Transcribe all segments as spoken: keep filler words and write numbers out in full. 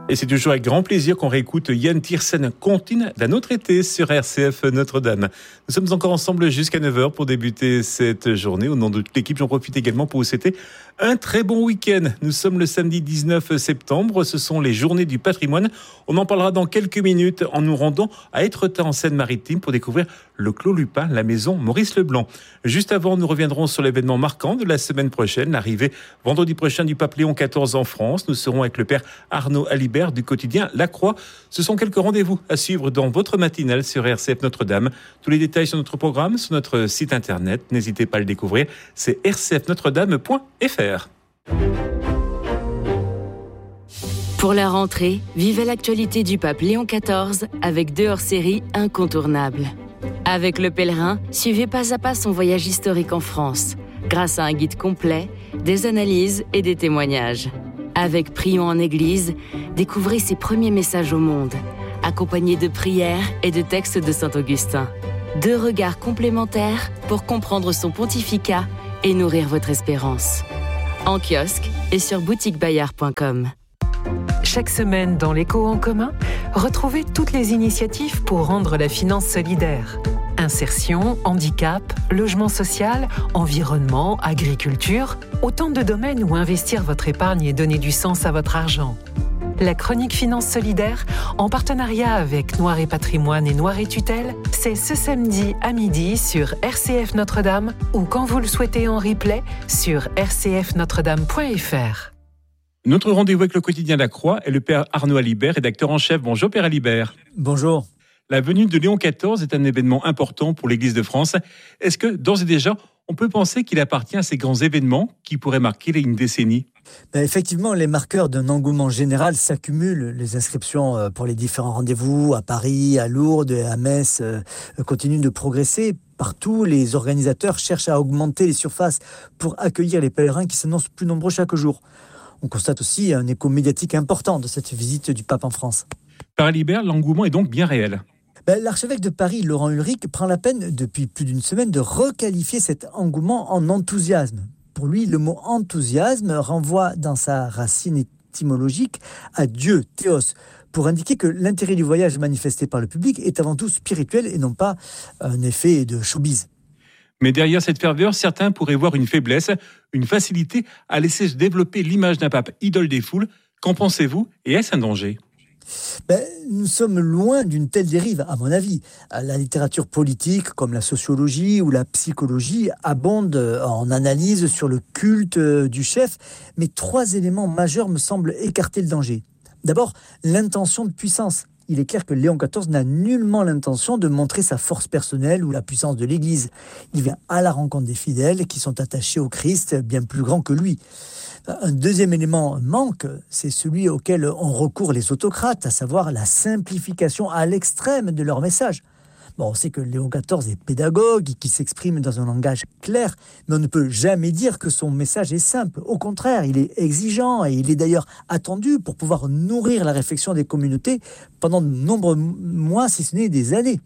Et c'est toujours avec grand plaisir qu'on réécoute Yann Tiersen Contine d'un autre été sur R C F Notre-Dame. Nous sommes encore ensemble jusqu'à neuf heures pour débuter cette journée. Au nom de toute l'équipe, j'en profite également pour vous souhaiter un très bon week-end. Nous sommes le samedi dix-neuf septembre. Ce sont les journées du patrimoine. On en parlera dans quelques minutes en nous rendant à Étretat en Seine-Maritime pour découvrir le Clos Lupin, la maison Maurice Leblanc. Juste avant, nous reviendrons sur l'événement marquant de la semaine prochaine, l'arrivée vendredi prochain du pape Léon quatorze en France. Nous serons avec le père Arnaud Alibert du quotidien La Croix. Ce sont quelques rendez-vous à suivre dans votre matinale sur R C F Notre-Dame. Tous les détails sur notre programme, sur notre site internet. N'hésitez pas à le découvrir. C'est r c f notre dame point f r. Pour la rentrée, vivez l'actualité du pape Léon quatorze avec deux hors-séries incontournables. Avec Le Pèlerin, suivez pas à pas son voyage historique en France, grâce à un guide complet, des analyses et des témoignages. Avec Prions en Église, découvrez ses premiers messages au monde, accompagnés de prières et de textes de saint Augustin. Deux regards complémentaires pour comprendre son pontificat et nourrir votre espérance. En kiosque et sur boutique bayard point com. Chaque semaine dans l'Écho en commun, retrouvez toutes les initiatives pour rendre la finance solidaire. Insertion, handicap, logement social, environnement, agriculture, autant de domaines où investir votre épargne et donner du sens à votre argent. La chronique Finance Solidaire, en partenariat avec Noir et Patrimoine et Noir et Tutelle, c'est ce samedi à midi sur R C F Notre-Dame ou quand vous le souhaitez en replay sur r c f notre dame point f r. Notre rendez-vous avec le quotidien La Croix est le père Arnaud Alibert, rédacteur en chef. Bonjour père Alibert. Bonjour. La venue de Léon quatorze est un événement important pour l'Église de France. Est-ce que, d'ores et déjà, on peut penser qu'il appartient à ces grands événements qui pourraient marquer une décennie ? Ben effectivement, les marqueurs d'un engouement général s'accumulent. Les inscriptions pour les différents rendez-vous à Paris, à Lourdes et à Metz continuent de progresser. Partout, les organisateurs cherchent à augmenter les surfaces pour accueillir les pèlerins qui s'annoncent plus nombreux chaque jour. On constate aussi un écho médiatique important de cette visite du pape en France. Père Alibert, l'engouement est donc bien réel. Ben, l'archevêque de Paris, Laurent Ulrich, prend la peine depuis plus d'une semaine de requalifier cet engouement en enthousiasme. Pour lui, le mot enthousiasme renvoie dans sa racine étymologique à Dieu, théos, pour indiquer que l'intérêt du voyage manifesté par le public est avant tout spirituel et non pas un effet de showbiz. Mais derrière cette ferveur, certains pourraient voir une faiblesse, une facilité à laisser se développer l'image d'un pape idole des foules. Qu'en pensez-vous et est-ce un danger ? Ben, nous sommes loin d'une telle dérive, à mon avis. La littérature politique, comme la sociologie ou la psychologie, abonde en analyse sur le culte du chef, mais trois éléments majeurs me semblent écarter le danger. D'abord, l'intention de puissance. Il est clair que Léon quatorze n'a nullement l'intention de montrer sa force personnelle ou la puissance de l'Église. Il vient à la rencontre des fidèles qui sont attachés au Christ, bien plus grand que lui. Un deuxième élément manque, c'est celui auquel ont recours les autocrates, à savoir la simplification à l'extrême de leur message. Bon, on sait que Léon quatorze est pédagogue, qui s'exprime dans un langage clair, mais on ne peut jamais dire que son message est simple. Au contraire, il est exigeant et il est d'ailleurs attendu pour pouvoir nourrir la réflexion des communautés pendant de nombreux mois, si ce n'est des années.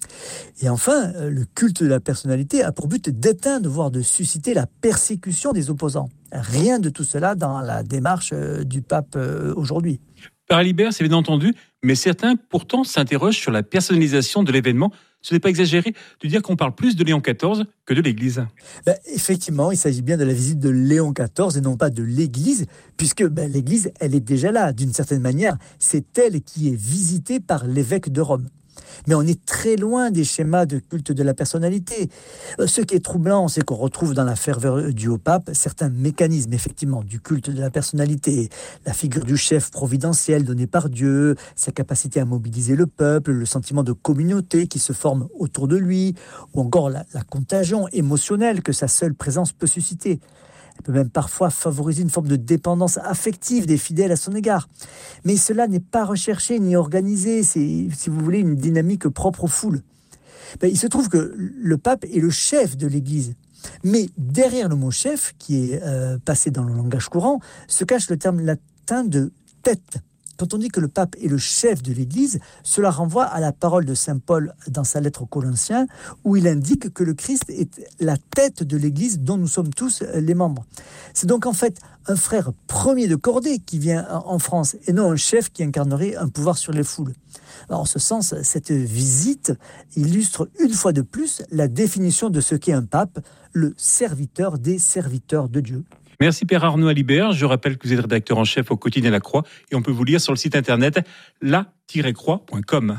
Et enfin, le culte de la personnalité a pour but d'éteindre, voire de susciter la persécution des opposants. Rien de tout cela dans la démarche du pape aujourd'hui. Père Alibert, c'est bien entendu, mais certains pourtant s'interrogent sur la personnalisation de l'événement. Ce n'est pas exagéré de dire qu'on parle plus de Léon quatorze que de l'Église. Ben, effectivement, il s'agit bien de la visite de Léon quatorze et non pas de l'Église, puisque ben, l'Église, elle est déjà là. D'une certaine manière, c'est elle qui est visitée par l'évêque de Rome. Mais on est très loin des schémas de culte de la personnalité. Ce qui est troublant, c'est qu'on retrouve dans la ferveur due au pape certains mécanismes, effectivement, du culte de la personnalité. La figure du chef providentiel donné par Dieu, sa capacité à mobiliser le peuple, le sentiment de communauté qui se forme autour de lui, ou encore la, la contagion émotionnelle que sa seule présence peut susciter. Elle peut même parfois favoriser une forme de dépendance affective des fidèles à son égard. Mais cela n'est pas recherché ni organisé, c'est, si vous voulez, une dynamique propre aux foules. Ben, il se trouve que le pape est le chef de l'Église. Mais derrière le mot chef, qui est euh, passé dans le langage courant, se cache le terme latin de tête. Quand on dit que le pape est le chef de l'Église, cela renvoie à la parole de saint Paul dans sa lettre aux Colossiens, où il indique que le Christ est la tête de l'Église dont nous sommes tous les membres. C'est donc en fait un frère premier de cordée qui vient en France, et non un chef qui incarnerait un pouvoir sur les foules. Alors, en ce sens, cette visite illustre une fois de plus la définition de ce qu'est un pape, le serviteur des serviteurs de Dieu. Merci Père Arnaud Alibert. Je rappelle que vous êtes rédacteur en chef au quotidien La Croix et on peut vous lire sur le site internet la tiret croix point com.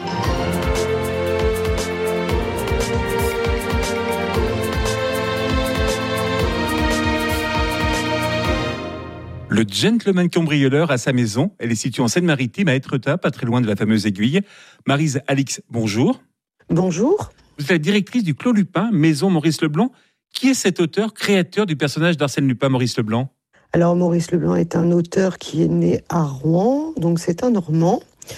Le gentleman cambrioleur a sa maison. Elle est située en Seine-Maritime, à Étretat, pas très loin de la fameuse aiguille. Maryse Alix, bonjour. Bonjour. Vous êtes la directrice du Clos Lupin, maison Maurice Leblanc. Qui est cet auteur, créateur du personnage d'Arsène Lupin, Maurice Leblanc ? Alors, Maurice Leblanc est un auteur qui est né à Rouen, donc c'est un Normand.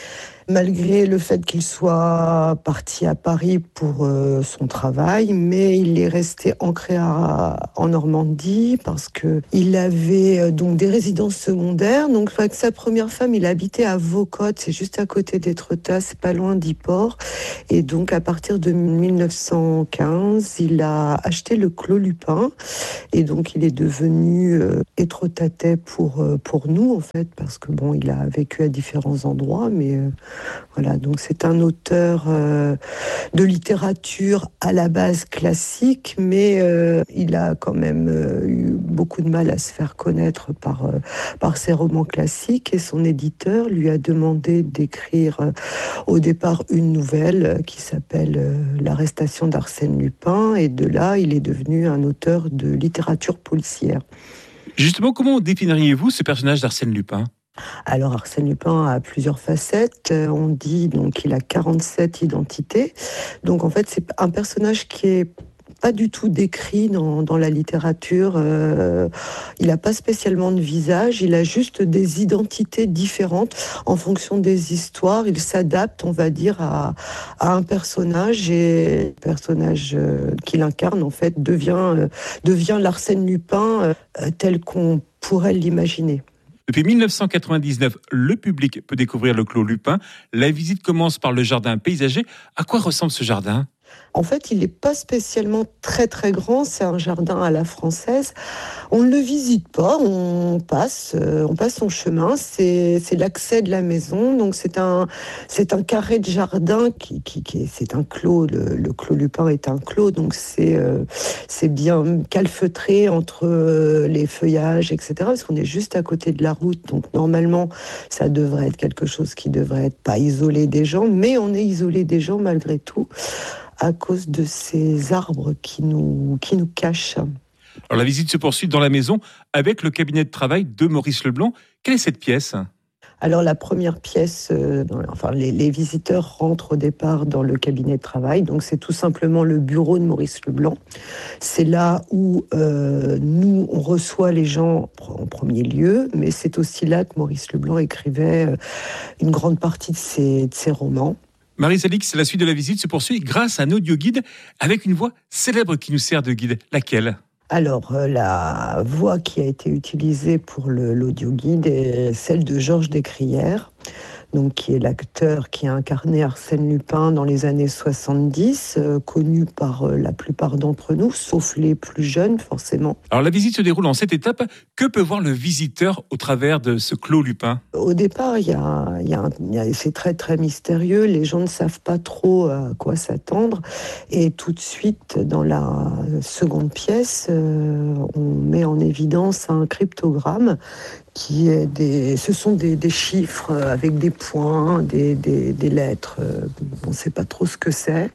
Malgré le fait qu'il soit parti à Paris pour euh, son travail, mais il est resté ancré à, en Normandie parce que il avait euh, donc des résidences secondaires. Donc avec sa première femme, il habitait à Vaucotte, c'est juste à côté d'Étretat, c'est pas loin d'Yport. Et donc à partir de dix-neuf cent quinze, il a acheté le Clos Lupin et donc il est devenu euh, étretatais pour euh, pour nous en fait parce que bon, il a vécu à différents endroits, mais euh, Voilà, donc c'est un auteur euh, de littérature à la base classique, mais euh, il a quand même euh, eu beaucoup de mal à se faire connaître par, euh, par ses romans classiques et son éditeur lui a demandé d'écrire euh, au départ une nouvelle euh, qui s'appelle euh, L'arrestation d'Arsène Lupin et de là il est devenu un auteur de littérature policière. Justement, comment définiriez-vous ce personnage d'Arsène Lupin ? Alors Arsène Lupin a plusieurs facettes, on dit donc qu'il a quarante-sept identités, donc en fait c'est un personnage qui est pas du tout décrit dans, dans la littérature, euh, il n'a pas spécialement de visage, il a juste des identités différentes en fonction des histoires, il s'adapte on va dire à, à un personnage et le personnage euh, qu'il incarne en fait devient, euh, devient l'Arsène Lupin euh, tel qu'on pourrait l'imaginer. Depuis dix-neuf cent quatre-vingt-dix-neuf, le public peut découvrir le Clos Lupin. La visite commence par le jardin paysager. À quoi ressemble ce jardin ? En fait, il n'est pas spécialement très très grand, c'est un jardin à la française. On ne le visite pas, on passe, euh, on passe son chemin, c'est, c'est l'accès de la maison. Donc c'est un, c'est un carré de jardin qui, qui, qui est, c'est un clos, le, le Clos Lupin est un clos, donc c'est, euh, c'est bien calfeutré entre euh, les feuillages, et cetera. Parce qu'on est juste à côté de la route, donc normalement ça devrait être quelque chose qui devrait être pas isolé des gens, mais on est isolé des gens malgré tout, à cause de ces arbres qui nous, qui nous cachent. Alors la visite se poursuit dans la maison avec le cabinet de travail de Maurice Leblanc. Quelle est cette pièce ? Alors la première pièce, euh, dans, enfin les, les visiteurs rentrent au départ dans le cabinet de travail, donc c'est tout simplement le bureau de Maurice Leblanc. C'est là où euh, nous on reçoit les gens en premier lieu, mais c'est aussi là que Maurice Leblanc écrivait euh, une grande partie de ses, de ses romans. Maryse Alix, la suite de la visite se poursuit grâce à un audio-guide avec une voix célèbre qui nous sert de guide. Laquelle ? Alors, euh, la voix qui a été utilisée pour le, l'audio-guide est celle de Georges Descrières, donc qui est l'acteur qui a incarné Arsène Lupin dans les années soixante-dix, euh, connu par euh, la plupart d'entre nous, sauf les plus jeunes forcément. Alors la visite se déroule en sept étapes. Que peut voir le visiteur au travers de ce Clos Lupin ? Au départ, il y a, il y a, il y a, c'est très très mystérieux, les gens ne savent pas trop à quoi s'attendre, et tout de suite, dans la seconde pièce, euh, on met en évidence un cryptogramme qui est des, ce sont des, des chiffres avec des points, des, des, des lettres. On ne sait pas trop ce que c'est.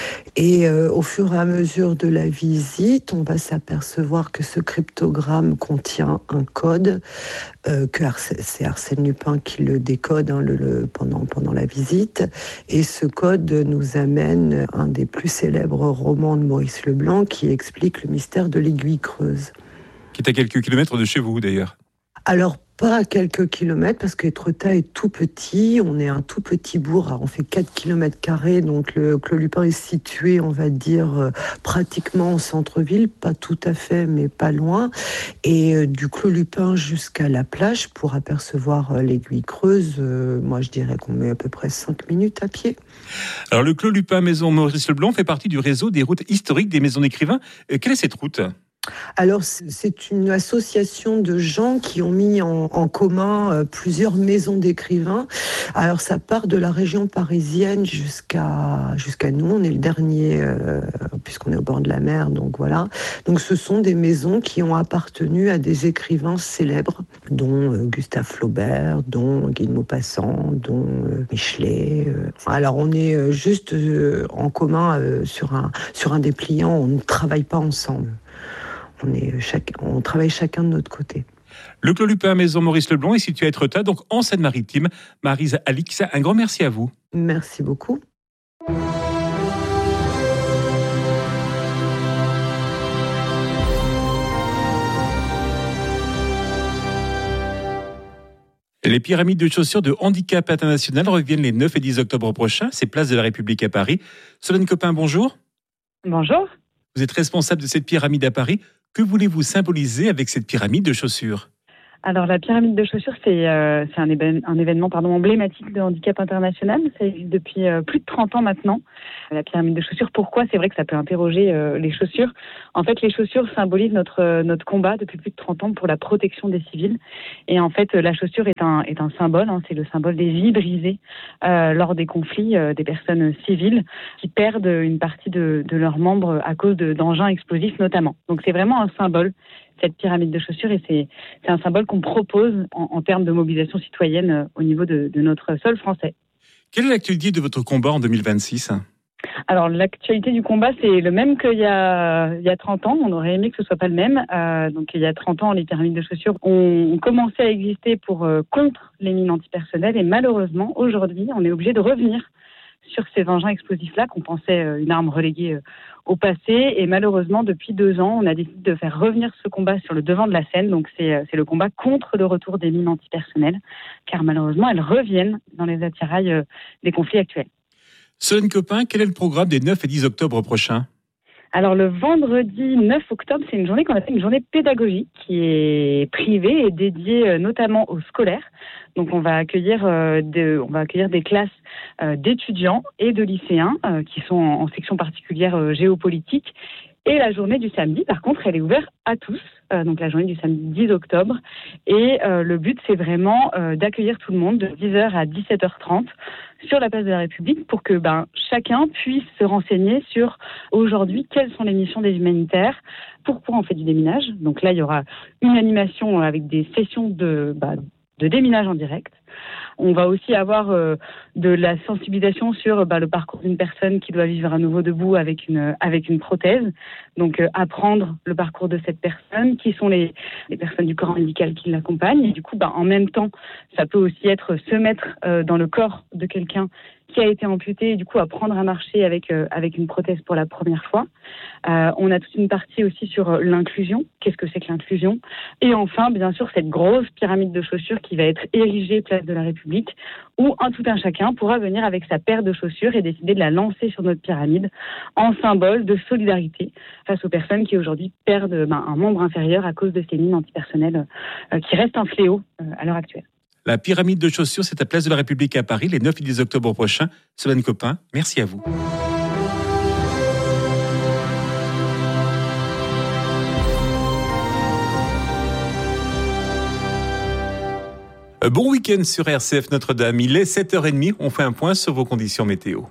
Et euh, au fur et à mesure de la visite, on va s'apercevoir que ce cryptogramme contient un code, euh, que Ars- c'est Arsène Lupin qui le décode hein, le, le, pendant, pendant la visite. Et ce code nous amène à un des plus célèbres romans de Maurice Leblanc qui explique le mystère de l'aiguille creuse. Qui est à quelques kilomètres de chez vous d'ailleurs. Alors, pas à quelques kilomètres, parce qu'Étretat est tout petit. On est un tout petit bourg. Alors, on fait quatre kilomètres carrés. Donc, le Clos Lupin est situé, on va dire, euh, pratiquement au centre-ville. Pas tout à fait, mais pas loin. Et euh, du Clos Lupin jusqu'à la plage, pour apercevoir euh, l'Aiguille Creuse, euh, moi, je dirais qu'on met à peu près cinq minutes à pied. Alors, le Clos Lupin Maison Maurice Leblanc fait partie du réseau des routes historiques des maisons d'écrivains. Euh, quelle est cette route ? Alors, c'est une association de gens qui ont mis en, en commun euh, plusieurs maisons d'écrivains. Alors, ça part de la région parisienne jusqu'à jusqu'à nous. On est le dernier, euh, puisqu'on est au bord de la mer, donc voilà. Donc, ce sont des maisons qui ont appartenu à des écrivains célèbres, dont euh, Gustave Flaubert, dont Guy de Maupassant, dont euh, Michelet. Euh. Alors, on est euh, juste euh, en commun euh, sur un, sur un dépliant. On ne travaille pas ensemble. On, est chaque, on travaille chacun de notre côté. Le Clos Lupin Maison Maurice Leblanc est situé à Étretat, donc en Seine-Maritime. Maryse Alix, un grand merci à vous. Merci beaucoup. Les pyramides de chaussures de handicap international reviennent les neuf et dix octobre prochains. C'est place de la République à Paris. Solène Copin, bonjour. Bonjour. Vous êtes responsable de cette pyramide à Paris. Que voulez-vous symboliser avec cette pyramide de chaussures ? Alors la pyramide de chaussures, c'est, euh, c'est un, ében, un événement pardon, emblématique de handicap international. Ça existe depuis euh, plus de trente ans maintenant. La pyramide de chaussures, pourquoi ? C'est vrai que ça peut interroger euh, les chaussures. En fait, les chaussures symbolisent notre, euh, notre combat depuis plus de trente ans pour la protection des civils. Et en fait, la chaussure est un, est un symbole. Hein, c'est le symbole des vies brisées euh, lors des conflits euh, des personnes civiles qui perdent une partie de, de leurs membres à cause de, d'engins explosifs notamment. Donc c'est vraiment un symbole, cette pyramide de chaussures, et c'est, c'est un symbole qu'on propose en, en termes de mobilisation citoyenne euh, au niveau de, de notre sol français. Quelle est l'actualité de votre combat en deux mille vingt-six ? Alors l'actualité du combat, c'est le même qu'il y a, il y a trente ans. On aurait aimé que ce soit pas le même. Euh, donc il y a trente ans, les pyramides de chaussures ont, ont commencé à exister pour euh, contre les mines antipersonnelles, et malheureusement aujourd'hui, on est obligé de revenir sur ces engins explosifs-là qu'on pensait euh, une arme reléguée euh, au passé. Et malheureusement, depuis deux ans, on a décidé de faire revenir ce combat sur le devant de la scène. Donc c'est, euh, c'est le combat contre le retour des mines antipersonnelles, car malheureusement, elles reviennent dans les attirails euh, des conflits actuels. Solène Copin, quel est le programme des neuf et dix octobre prochains ? Alors le vendredi neuf octobre, c'est une journée qu'on appelle une journée pédagogique qui est privée et dédiée notamment aux scolaires. Donc on va accueillir, euh, de, on va accueillir des classes euh, d'étudiants et de lycéens euh, qui sont en, en section particulière euh, géopolitique. Et la journée du samedi, par contre, elle est ouverte à tous. Euh, donc la journée du samedi dix octobre. Et euh, le but, c'est vraiment euh, d'accueillir tout le monde de dix heures à dix-sept heures trente sur la place de la République pour que ben, chacun puisse se renseigner sur aujourd'hui quelles sont les missions des humanitaires, pourquoi on fait du déminage. Donc là, il y aura une animation avec des sessions de, bah, de déminage en direct. On va aussi avoir euh, de la sensibilisation sur bah, le parcours d'une personne qui doit vivre à nouveau debout avec une, avec une prothèse. Donc euh, apprendre le parcours de cette personne, qui sont les, les personnes du corps médical qui l'accompagnent. Et du coup, bah, en même temps, ça peut aussi être se mettre euh, dans le corps de quelqu'un qui a été amputé et du coup apprendre à marcher avec, euh, avec une prothèse pour la première fois. Euh, on a toute une partie aussi sur l'inclusion. Qu'est-ce que c'est que l'inclusion ? Et enfin, bien sûr, cette grosse pyramide de chaussures qui va être érigée place de la République, où un tout un chacun pourra venir avec sa paire de chaussures et décider de la lancer sur notre pyramide en symbole de solidarité face aux personnes qui aujourd'hui perdent ben, un membre inférieur à cause de ces mines antipersonnelles euh, qui restent un fléau euh, à l'heure actuelle. La pyramide de chaussures, c'est à Place de la République à Paris, les neuf et dix octobre prochains. Solène Copin, merci à vous. Bon week-end sur R C F Notre-Dame. Il est sept heures trente. On fait un point sur vos conditions météo.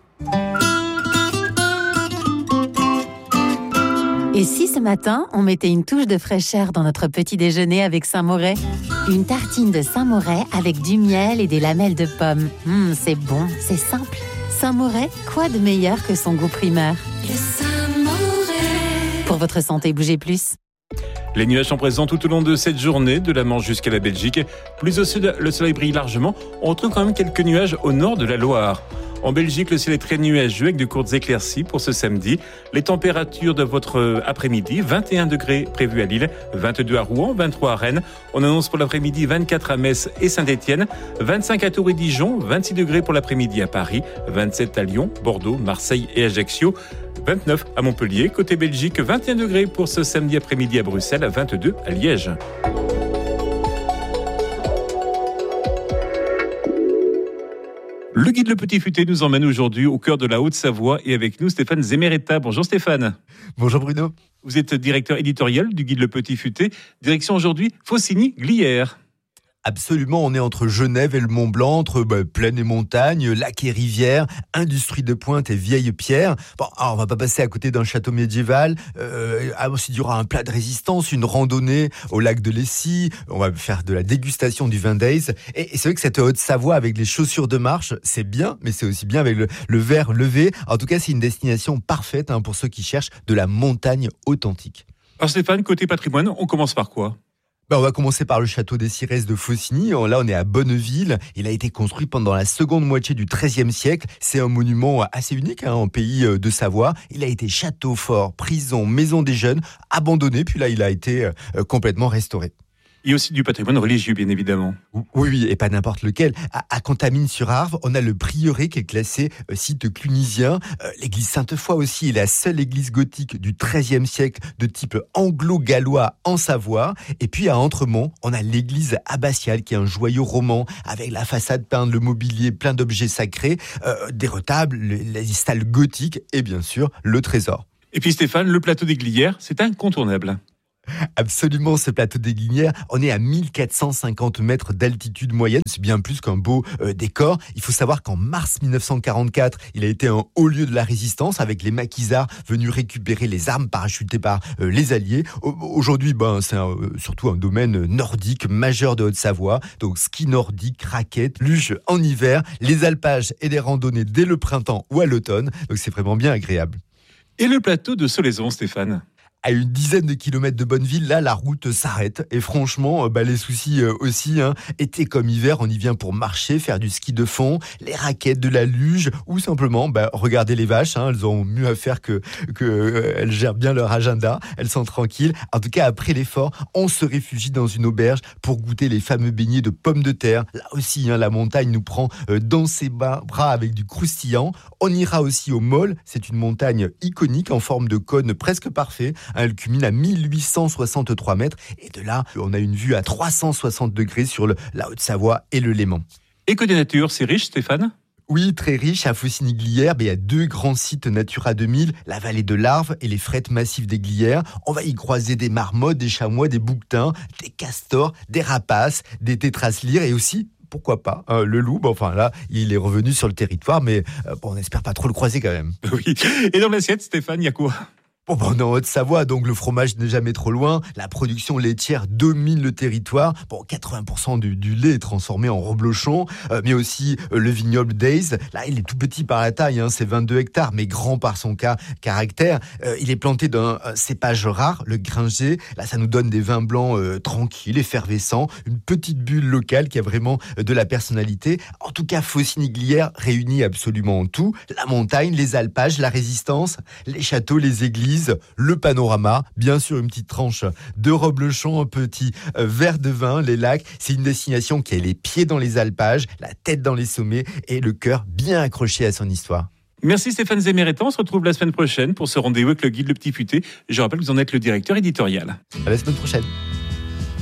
Et si ce matin, on mettait une touche de fraîcheur dans notre petit déjeuner avec Saint-Moret ? Une tartine de Saint-Moret avec du miel et des lamelles de pommes. Mmh, c'est bon, c'est simple. Saint-Moret, quoi de meilleur que son goût primaire ? Le Saint-Moret. Pour votre santé, bougez plus. Les nuages sont présents tout au long de cette journée, de la Manche jusqu'à la Belgique. Plus au sud, le soleil brille largement. On retrouve quand même quelques nuages au nord de la Loire. En Belgique, le ciel est très nuageux avec de courtes éclaircies pour ce samedi. Les températures de votre après-midi, vingt et un degrés prévus à Lille, vingt-deux à Rouen, vingt-trois à Rennes. On annonce pour l'après-midi vingt-quatre à Metz et Saint-Étienne, vingt-cinq à Tours et Dijon, vingt-six degrés pour l'après-midi à Paris, vingt-sept à Lyon, Bordeaux, Marseille et Ajaccio, vingt-neuf à Montpellier. Côté Belgique, vingt et un degrés pour ce samedi après-midi à Bruxelles, vingt-deux à Liège. Le guide Le Petit Futé nous emmène aujourd'hui au cœur de la Haute-Savoie et avec nous Stéphane Zemeretta. Bonjour Stéphane. Bonjour Bruno. Vous êtes directeur éditorial du guide Le Petit Futé. Direction aujourd'hui Faucigny-Glières. Absolument, on est entre Genève et le Mont Blanc, entre bah, plaine et montagne, lac et rivière, industrie de pointe et vieille pierre. Bon, alors on va pas passer à côté d'un château médiéval. Euh, ensuite, il y aura un plat de résistance, une randonnée au lac de Lessy. On va faire de la dégustation du vin d'Aise. Et, et c'est vrai que cette Haute-Savoie avec les chaussures de marche, c'est bien, mais c'est aussi bien avec le, le verre levé. En tout cas, c'est une destination parfaite hein, pour ceux qui cherchent de la montagne authentique. Alors Stéphane, côté patrimoine, on commence par quoi ? Ben on va commencer par le château des Cirès de Faucigny. Là, on est à Bonneville. Il a été construit pendant la seconde moitié du treizième siècle. C'est un monument assez unique hein, en pays de Savoie. Il a été château fort, prison, maison des jeunes, abandonné. Puis là, il a été euh, complètement restauré. Il y a aussi du patrimoine religieux, bien évidemment. Oui, oui, et pas n'importe lequel. À, à Contamine-sur-Arve, on a le prieuré qui est classé euh, site clunisien. Euh, l'église Sainte-Foy aussi est la seule église gothique du treizième siècle de type anglo-gallois en Savoie. Et puis à Entremont, on a l'église abbatiale qui est un joyau roman avec la façade peinte, le mobilier, plein d'objets sacrés, euh, des retables, les stalles gothiques et bien sûr le trésor. Et puis Stéphane, le plateau des Glières, c'est incontournable. Absolument, ce plateau des Glières, on est à mille quatre cent cinquante mètres d'altitude moyenne, c'est bien plus qu'un beau euh, décor. Il faut savoir qu'en mars mille neuf cent quarante-quatre, il a été un haut lieu de la résistance avec les maquisards venus récupérer les armes parachutées par euh, les Alliés. Aujourd'hui, ben, c'est un, euh, surtout un domaine nordique majeur de Haute-Savoie, donc ski nordique, raquettes, luge en hiver, les alpages et des randonnées dès le printemps ou à l'automne, donc c'est vraiment bien agréable. Et le plateau de Solaison, Stéphane ? À une dizaine de kilomètres de Bonneville, là, la route s'arrête. Et franchement, bah, les soucis euh, aussi. Hein. Été comme hiver, on y vient pour marcher, faire du ski de fond, les raquettes, de la luge, ou simplement bah, regarder les vaches. Hein. Elles ont mieux à faire que, que euh, elles gèrent bien leur agenda. Elles sont tranquilles. En tout cas, après l'effort, on se réfugie dans une auberge pour goûter les fameux beignets de pommes de terre. Là aussi, hein, la montagne nous prend euh, dans ses bras avec du croustillant. On ira aussi au Môle. C'est une montagne iconique en forme de cône presque parfait. Elle culmine à mille huit cent soixante-trois mètres et de là, on a une vue à trois cent soixante degrés sur le, la Haute-Savoie et le Léman. Et côté nature, c'est riche, Stéphane ? Oui, très riche. À Faucigny-Glières, il y a deux grands sites Natura deux mille, la vallée de l'Arve et les frettes massives des Glières. On va y croiser des marmottes, des chamois, des bouquetins, des castors, des rapaces, des tétraslyres et aussi... pourquoi pas, euh, le loup, bon, enfin là, il est revenu sur le territoire, mais euh, bon, on n'espère pas trop le croiser quand même. Oui. Et dans l'assiette, Stéphane, il y a quoi ? Bon, ben, on est en Haute-Savoie, donc le fromage n'est jamais trop loin. La production laitière domine le territoire. Bon, quatre-vingts pour cent du, du lait est transformé en reblochon, euh, mais aussi euh, le vignoble d'Aise. Là, il est tout petit par la taille, hein, c'est vingt-deux hectares, mais grand par son cas, caractère. Euh, il est planté d'un euh, cépage rare, le Gringer. Là, ça nous donne des vins blancs euh, tranquilles, effervescents, une petite bulle locale qui a vraiment euh, de la personnalité. En tout cas, Faucigny-Glières réunit absolument tout. La montagne, les alpages, la résistance, les châteaux, les églises, le panorama, bien sûr une petite tranche de reblochon, un petit verre de vin, les lacs. C'est une destination qui a les pieds dans les alpages, la tête dans les sommets et le cœur bien accroché à son histoire. Merci Stéphane Zemeretta, on se retrouve la semaine prochaine pour ce rendez-vous avec le guide Le Petit Futé. Je rappelle que vous en êtes le directeur éditorial. À la semaine prochaine.